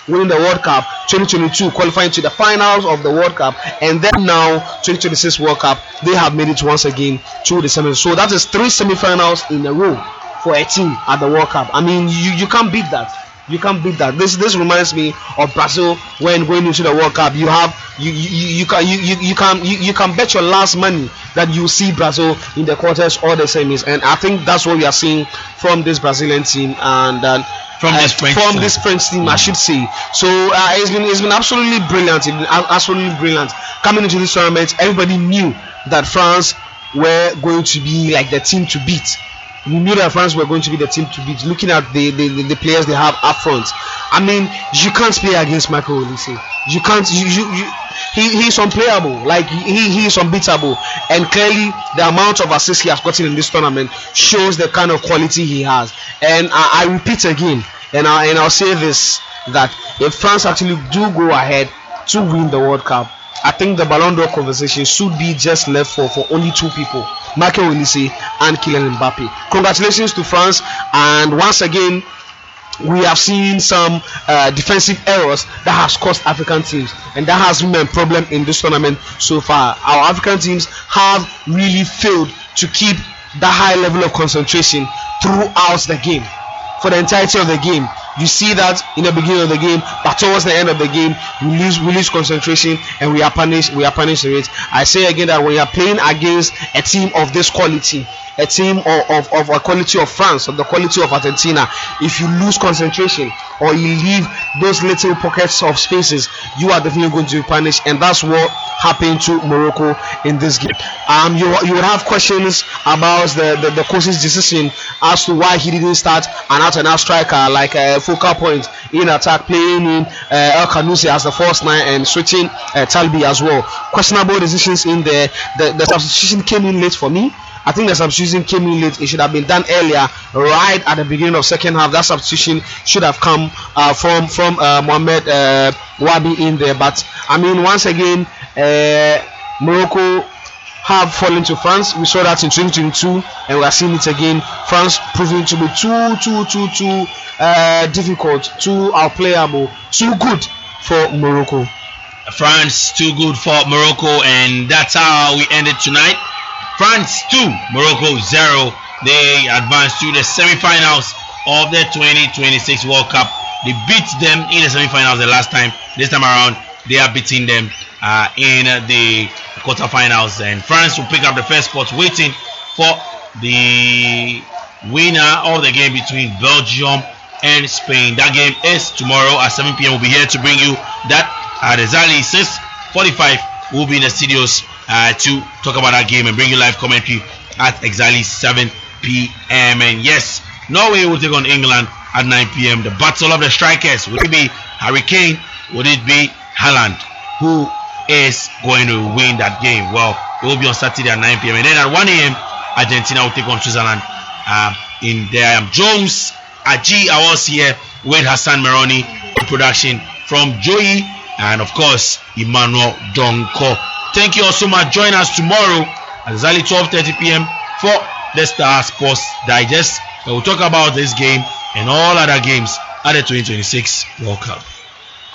winning the World Cup, 2022 qualifying to the finals of the World Cup, and then now 2026 World Cup, they have made it once again to the semis. So that is 3 semi-finals in a row for a team at the World Cup. I mean, you can't beat that. You can't beat that. This reminds me of Brazil when going into the World Cup. You can bet your last money that you see Brazil in the quarters or the semis, and I think that's what we are seeing from this Brazilian team and from this French team, I should say. So it's been absolutely brilliant. Coming into this tournament, everybody knew that France were going to be like the team to beat. We knew that France were going to be the team to beat. Looking at the players they have up front, I mean, you can't play against Michael Olise. You can't. He's unplayable. Like he is unbeatable. And clearly, the amount of assists he has gotten in this tournament shows the kind of quality he has. And I repeat again, and I'll say this, that if France actually do go ahead to win the World Cup, I think the Ballon d'Or conversation should be just left for only 2 people, Michael Olise and Kylian Mbappe. Congratulations to France, and once again we have seen some defensive errors that has cost African teams, and that has been a problem in this tournament so far. Our African teams have really failed to keep that high level of concentration throughout the game, for the entirety of the game. You see that in the beginning of the game, but towards the end of the game, we lose concentration and we are punished for it. I say again that when you are playing against a team of this quality, a team of a quality of France, of the quality of Argentina, if you lose concentration or you leave those little pockets of spaces, you are definitely going to be punished, and that's what happened to Morocco in this game. You would have questions about the coach's decision as to why he didn't start an out-and-out striker like a focal point in attack, playing in El Khanouzi as the first 9 and switching Talbi as well. Questionable decisions in there. The substitution came in late for me. I think the substitution came in late. It should have been done earlier, right at the beginning of second half. That substitution should have come from Mohamed Wabi in there. But I mean, once again, Morocco have fallen to France. We saw that in 2022, and we are seeing it again. France proving to be too difficult, too outplayable, too good for Morocco. France too good for Morocco, and that's how we ended tonight. France 2, Morocco 0. They advanced to the semi-finals of the 2026 World Cup. They beat them in the semi-finals the last time. This time around, they are beating them in the quarterfinals. And France will pick up the first spot, waiting for the winner of the game between Belgium and Spain. That game is tomorrow at 7 p.m. We'll be here to bring you that at exactly 6:45. We'll be in the studios to talk about that game and bring you live commentary at exactly 7 p.m. And yes, Norway will take on England at 9 p.m. The battle of the strikers. Would it be Harry Kane? Would it be Haaland? Who is going to win that game? Well, it will be on Saturday at 9 p.m. And then at 1 a.m., Argentina will take on Switzerland. In there, I am Jones Aji. I was here with Hassan Meroni in production from Joey and of course Emmanuel Donko. Thank you all so much. Join us tomorrow at exactly 12:30 p.m. for the Star Sports Digest. We'll talk about this game and all other games at the 2026 World Cup.